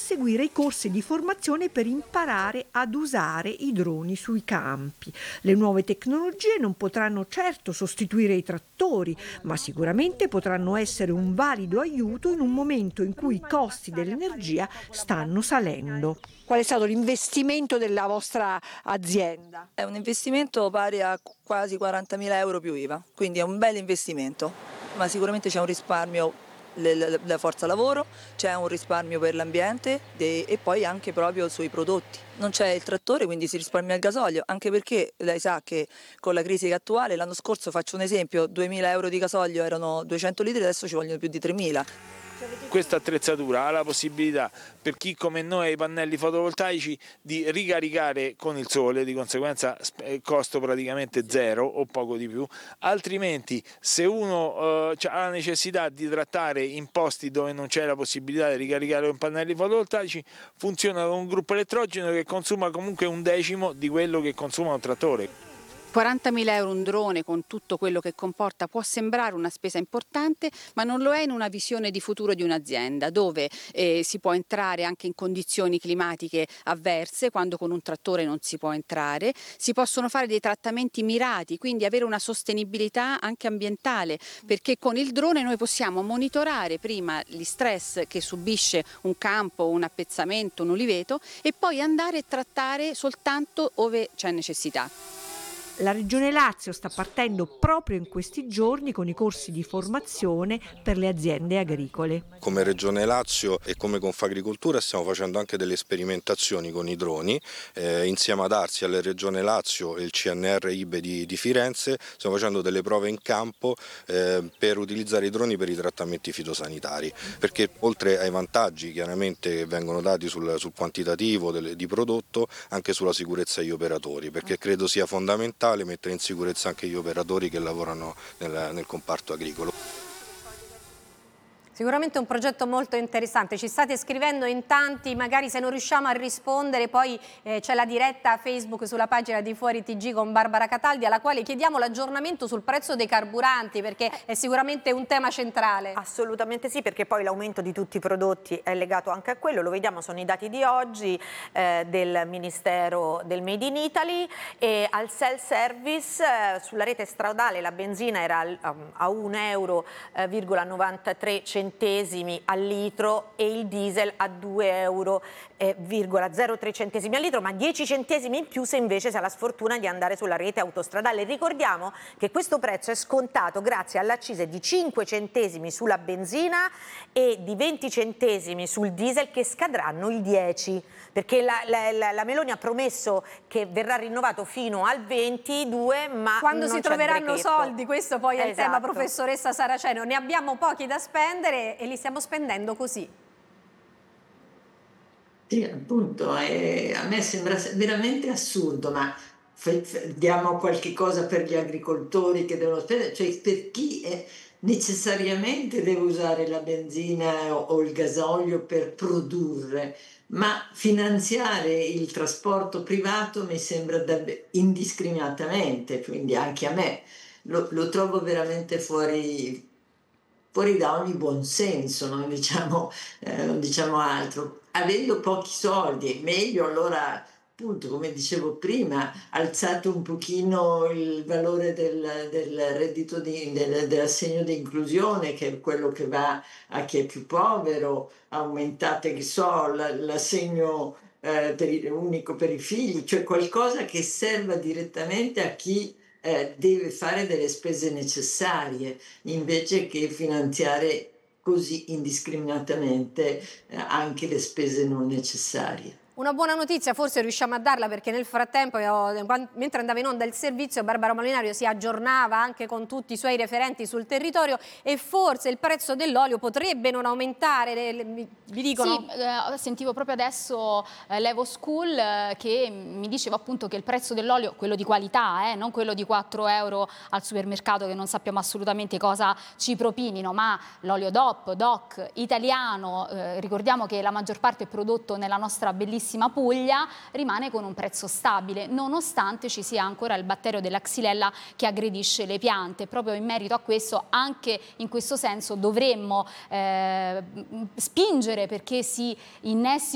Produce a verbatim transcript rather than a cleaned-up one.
seguire i corsi di formazione per imparare ad usare i droni sui campi. Le nuove tecnologie non potranno certo sostituire i trattori, ma sicuramente potranno essere un valido aiuto in un momento in cui i costi dell'energia stanno salendo. Qual è stato l'investimento della vostra azienda? È un investimento pari a quasi quarantamila euro più I V A, quindi è un bel investimento, ma sicuramente c'è un risparmio della forza lavoro, c'è un risparmio per l'ambiente e poi anche proprio sui prodotti. Non c'è il trattore, quindi si risparmia il gasolio, anche perché lei sa che con la crisi attuale, l'anno scorso, faccio un esempio, duemila euro di gasolio erano duecento litri, adesso ci vogliono più di tremila. Questa attrezzatura ha la possibilità, per chi come noi ha i pannelli fotovoltaici, di ricaricare con il sole, di conseguenza costo praticamente zero o poco di più. Altrimenti, se uno eh, ha la necessità di trattare in posti dove non c'è la possibilità di ricaricare con pannelli fotovoltaici, funziona con un gruppo elettrogeno che consuma comunque un decimo di quello che consuma un trattore. quarantamila euro un drone con tutto quello che comporta può sembrare una spesa importante, ma non lo è in una visione di futuro di un'azienda dove eh, si può entrare anche in condizioni climatiche avverse, quando con un trattore non si può entrare, si possono fare dei trattamenti mirati, quindi avere una sostenibilità anche ambientale, perché con il drone noi possiamo monitorare prima gli stress che subisce un campo, un appezzamento, un oliveto e poi andare a trattare soltanto ove c'è necessità. La Regione Lazio sta partendo proprio in questi giorni con i corsi di formazione per le aziende agricole. Come Regione Lazio e come Confagricoltura stiamo facendo anche delle sperimentazioni con i droni, eh, insieme ad Arsi, alle Regione Lazio e il C N R I B E di, di Firenze stiamo facendo delle prove in campo eh, per utilizzare i droni per i trattamenti fitosanitari, perché oltre ai vantaggi chiaramente che vengono dati sul, sul quantitativo del, di prodotto, anche sulla sicurezza degli operatori, perché credo sia fondamentale mettere in sicurezza anche gli operatori che lavorano nel, nel comparto agricolo. Sicuramente un progetto molto interessante, ci state scrivendo in tanti, magari se non riusciamo a rispondere poi eh, c'è la diretta Facebook sulla pagina di Fuori T G con Barbara Cataldi alla quale chiediamo l'aggiornamento sul prezzo dei carburanti perché è sicuramente un tema centrale. Assolutamente sì, perché poi l'aumento di tutti i prodotti è legato anche a quello, lo vediamo, sono i dati di oggi eh, del Ministero del Made in Italy e al self-service eh, sulla rete stradale la benzina era al, um, a un euro virgola novantatré centesimi al litro e il diesel a due euro virgola zero tre centesimi al litro, ma dieci centesimi in più se invece si ha la sfortuna di andare sulla rete autostradale. Ricordiamo che questo prezzo è scontato grazie all'accise di cinque centesimi sulla benzina e di venti centesimi sul diesel che scadranno il dieci, perché la, la, la Meloni ha promesso che verrà rinnovato fino al ventidue, ma quando non si c'è troveranno brechetto. soldi, questo poi è Esatto. il tema, professoressa Saraceno, ne abbiamo pochi da spendere e li stiamo spendendo così. Sì, appunto, eh, a me sembra veramente assurdo, ma diamo qualche cosa per gli agricoltori che devono spendere, cioè per chi è necessariamente deve usare la benzina o, o il gasolio per produrre, ma finanziare il trasporto privato mi sembra indiscriminatamente, quindi anche a me lo, lo trovo veramente fuori fuori da ogni buonsenso, non diciamo, eh, non diciamo altro. Avendo pochi soldi, meglio allora, appunto, come dicevo prima, alzate un pochino il valore del, del reddito di, del, dell'assegno di inclusione, che è quello che va a chi è più povero, aumentate, che so, l'assegno eh, per il, unico per i figli, cioè qualcosa che serva direttamente a chi Eh, deve fare delle spese necessarie invece che finanziare così indiscriminatamente eh, anche le spese non necessarie. Una buona notizia forse riusciamo a darla perché nel frattempo, io, mentre andava in onda il servizio, Barbara Molinario si aggiornava anche con tutti i suoi referenti sul territorio e forse il prezzo dell'olio potrebbe non aumentare, le, le, vi dicono? Sì, eh, sentivo proprio adesso eh, l'Evo School eh, che mi diceva appunto che il prezzo dell'olio, quello di qualità, eh, non quello di quattro euro al supermercato che non sappiamo assolutamente cosa ci propinino, ma l'olio D O P, D O C, italiano, eh, ricordiamo che la maggior parte è prodotto nella nostra bellissima Puglia, rimane con un prezzo stabile nonostante ci sia ancora il batterio della Xylella che aggredisce le piante. Proprio in merito a questo, anche in questo senso dovremmo eh, spingere perché si innessi